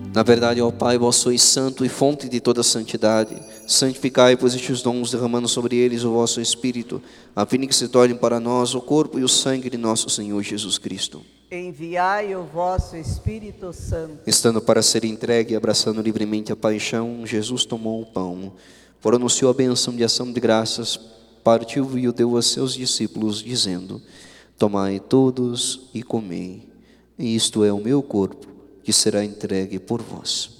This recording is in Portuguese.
Na verdade, ó Pai, vós sois santo e fonte de toda santidade. Santificai, pois, estes dons, derramando sobre eles o vosso Espírito, a fim de que se tornem para nós o corpo e o sangue de nosso Senhor Jesus Cristo. Enviai o vosso Espírito Santo. Estando para ser entregue e abraçando livremente a paixão, Jesus tomou o pão, pronunciou a benção de ação de graças, partiu e o deu a seus discípulos, dizendo: tomai todos e comei, e isto é o meu corpo, que será entregue por vós.